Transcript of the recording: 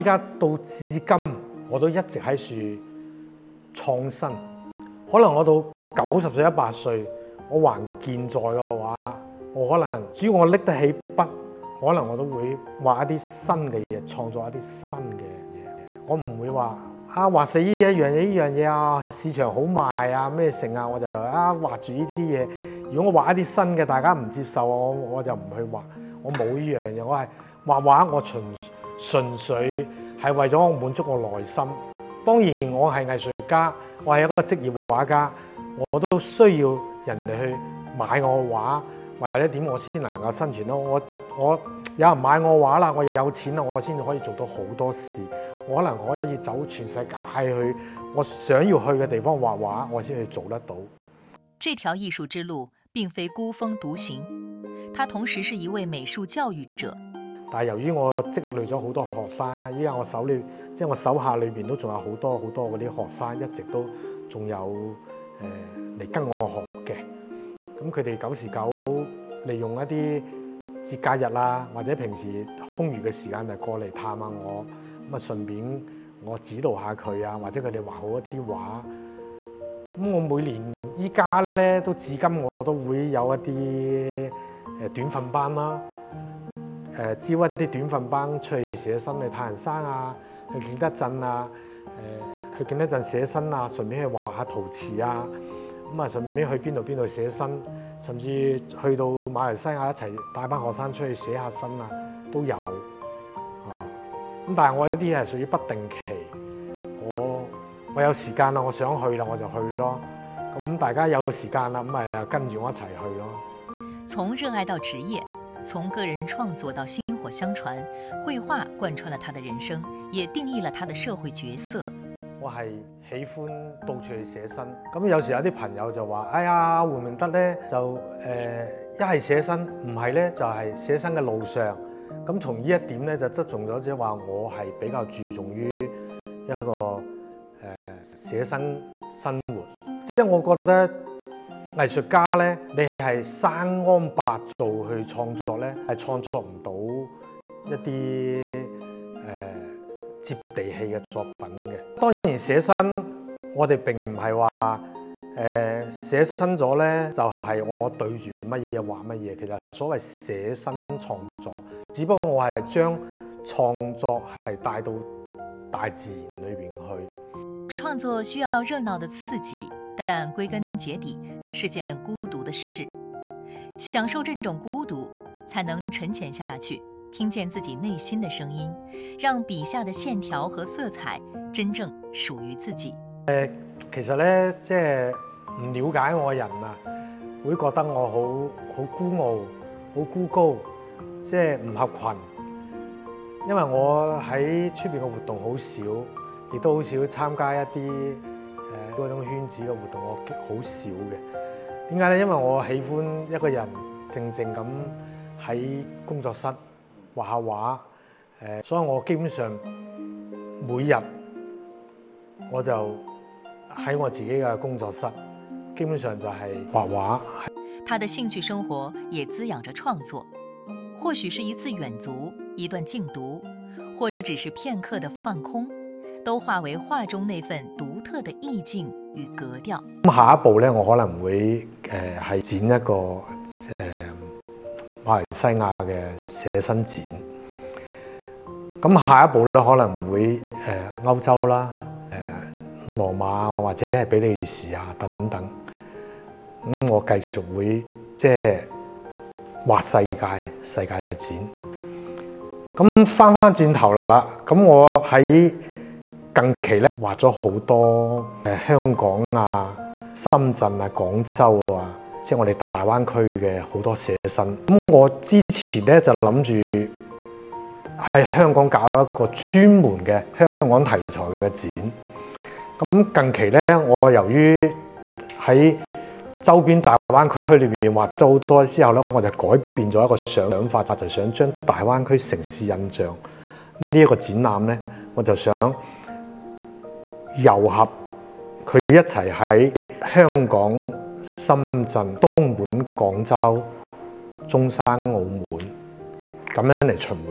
家到至今我都一直喺處創新。可能我到90歲、100歲，我還健在嘅話，我可能只要我拎得起筆，可能我都會畫一啲新嘅嘢，創作一啲新嘅嘢。我唔會話畫死呢樣嘢啊，市場好賣啊咩成啊，我就畫住呢啲嘢。如果我畫一啲新嘅，大家唔接受我就唔去畫。我冇呢樣嘢，我係畫畫，我純粹係為咗我滿足我內心。當然我係藝術家，我係一個職業畫家，我都需要人哋去買我畫，或者點我先能夠生存咯。我有人買我畫啦，我有錢啦，我先至可以做到好多事。我可能可以走全世界去我想要去嘅地方畫畫，我先去做得到。 這條藝術之路並非孤峰獨行，他同時是一位美術教育者。 但係由於我積累咗好多學生，依家我手下裏邊都仲有好多嗰啲學生，一直都仲有嚟跟我學嘅。咁佢哋久時久利用一啲節假日啊，或者平時空餘嘅時間就過嚟探下我，咁啊順便我指導下佢啊，或者佢哋畫好一啲畫。咁我每年依家咧都至今我都會有一啲短訓班啦。招一啲短訓班出去寫生，去太行山啊，去景德鎮啊，去景德鎮寫生啊，順便去畫下陶瓷啊，咁啊順便去邊度寫生，甚至去到馬來西亞一齊帶班學生出去寫下生啊，都有。咁但係我呢啲係屬於不定期，我有時間啦，我想去啦我就去咯。咁大家有時間啦，咁咪跟住我一齊去咯。 從熱愛到職業，從個人創作到薪火相傳，繪畫貫穿了他的人生，也定義了他的社會角色。 我係喜歡到處去寫生，咁有時有啲朋友就話：哎呀，胡明德咧就一係寫生，唔係咧就係寫生嘅路上。咁從呢一點咧就側重咗，即係話我係比較注重於一個寫生生活。即係我覺得藝術家咧，你係生安白造去創作咧，係創作唔到一啲接地氣嘅作品嘅。當然寫生，我哋並唔係話寫生咗咧就係我對住乜嘢畫乜嘢。其實所謂寫生創作，只不過我係將創作係帶到大自然裏邊去。 創作需要熱鬧的刺激，但歸根結底是件孤獨的事。享受這種孤獨，才能沉潛下去，聽見自己內心的聲音，讓筆下的線條和色彩真正屬於自己。 其實咧，即係唔了解我嘅人啊，會覺得我好孤傲、好孤高，即係唔合群。因為我喺出邊嘅活動好少，亦都好少參加一啲嗰種圈子嘅活動，我好少嘅。點解咧？因為我喜歡一個人靜靜咁喺工作室畫下畫，所以我基本上每日我就喺我自己嘅工作室，基本上就係畫畫。 他的興趣生活也滋養着創作，或許是一次遠足，一段靜讀，或只是片刻的放空，都化為畫中那份獨特的意境與格調。 咁下一步咧，我可能會係展一個馬來西亞嘅寫生展。咁下一步咧，可能會歐洲啦、羅馬或者係比利時啊等等。咁我繼續會即係畫世界展。咁翻轉頭啦，咁我喺近期咧畫咗好多香港啊、深圳啊、廣州啊，即係我哋大灣區嘅好多寫生。咁我之前咧就諗住喺香港搞一個專門嘅香港題材嘅展。咁近期咧，我由於喺周邊大灣區裏面畫咗好多之後咧，我就改變咗一個想法，就想將大灣區城市印象呢一個展覽咧，我就想糅合佢一齊喺香港、深圳、東莞、廣州、中山、澳門咁樣嚟巡迴